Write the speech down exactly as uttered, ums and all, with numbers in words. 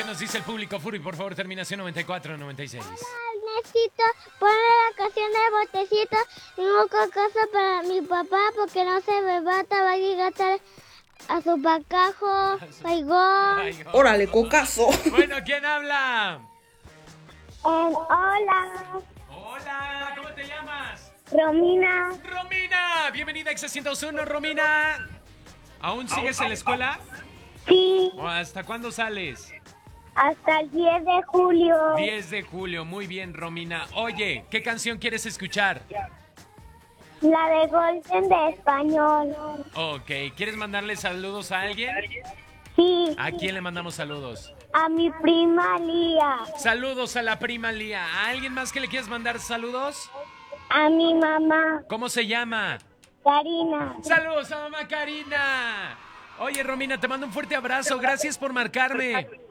nos dice el público, Furi? Por favor, terminación noventa y cuatro noventa y seis. Necesito poner la canción de botecito y un cocoso para mi papá porque no se me bata, va a llegar tarde a su pacajo, baigón. Órale, cocazo. Bueno, ¿quién habla? Eh, hola, Hola, ¿cómo te llamas? Romina. Romina, bienvenida a Exa ciento uno, Romina. ¿Aún sigues en la escuela? Sí, ¿O hasta cuándo sales? hasta el diez de julio. diez de julio, muy bien, Romina. Oye, ¿qué canción quieres escuchar? La de Golden de español. Ok, ¿quieres mandarle saludos a alguien? Sí, ¿A quién le mandamos saludos? a mi prima Lía, Saludos a la prima Lía. ¿A alguien más que le quieres mandar saludos? a mi mamá ¿Cómo se llama? Karina. Saludos a mamá Karina. Oye, Romina, te mando un fuerte abrazo. Gracias por marcarme.